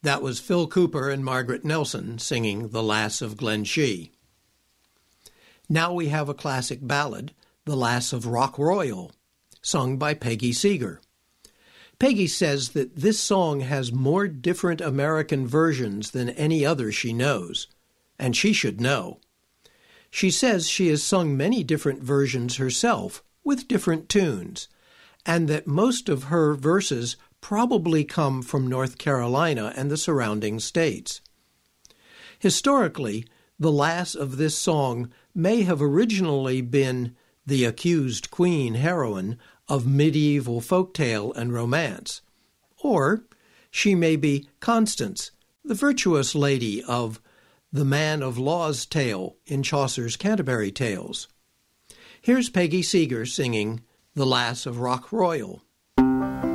That was Phil Cooper and Margaret Nelson singing The Lass of Glenshee. Now we have a classic ballad, The Lass of Rock Royal, sung by Peggy Seeger. Peggy says that this song has more different American versions than any other she knows, and she should know. She says she has sung many different versions herself, with different tunes, and that most of her verses probably come from North Carolina and the surrounding states. Historically, the lass of this song may have originally been the accused queen heroine of medieval folktale and romance, or she may be Constance, the virtuous lady of the Man of Law's tale in Chaucer's Canterbury Tales. Here's Peggy Seeger singing The Lass of Rock Royal.